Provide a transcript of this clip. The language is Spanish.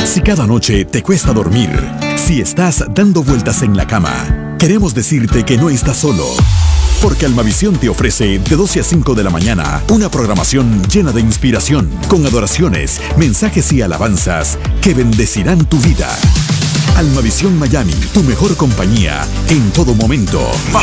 Si cada noche te cuesta dormir, si estás dando vueltas en la cama, queremos decirte que no estás solo. Porque Almavisión te ofrece de 12 a 5 de la mañana una programación llena de inspiración, con adoraciones, mensajes y alabanzas que bendecirán tu vida. Almavisión Miami, tu mejor compañía en todo momento.